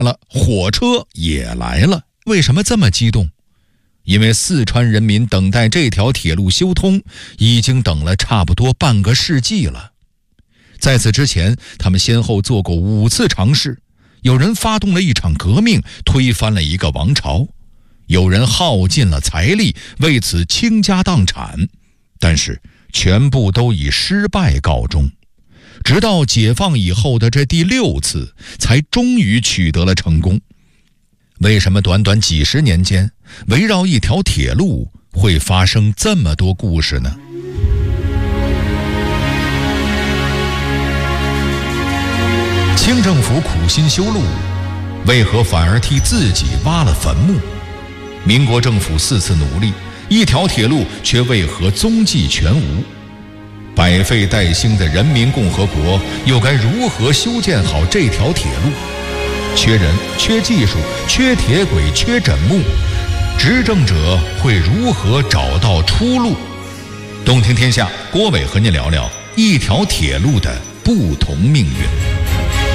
了，火车也来了。为什么这么激动？因为四川人民等待这条铁路修通已经等了差不多半个世纪了。在此之前，他们先后做过5次尝试，有人发动了一场革命，推翻了一个王朝，有人耗尽了财力，为此倾家荡产，但是全部都以失败告终。直到解放以后的这第6次，才终于取得了成功。为什么短短几十年间，围绕一条铁路会发生这么多故事呢？清政府苦心修路，为何反而替自己挖了坟墓？民国政府4次努力，一条铁路却为何踪迹全无？百废待兴的人民共和国又该如何修建好这条铁路？缺人、缺技术、缺铁轨、缺枕木，执政者会如何找到出路？动听天下，郭伟和您聊聊一条铁路的不同命运。